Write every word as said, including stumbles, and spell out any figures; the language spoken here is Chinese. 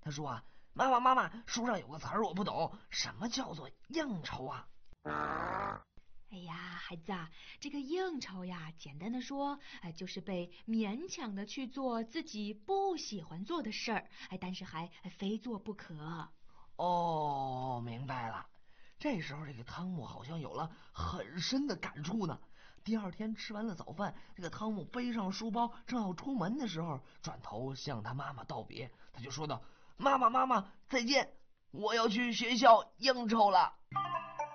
他说啊，妈妈妈妈，书上有个词儿我不懂，什么叫做应酬啊？ 哎呀，孩子啊，这个应酬呀，简单的说，哎，就是被勉强的去做自己不喜欢做的事儿，哎，但是还非做不可。 哦，明白了。这时候这个汤姆好像有了很深的感触呢。第二天吃完了早饭，这个汤姆背上书包，正要出门的时候，转头向他妈妈道别，他就说道：“妈妈，妈妈，再见，我要去学校应酬了。”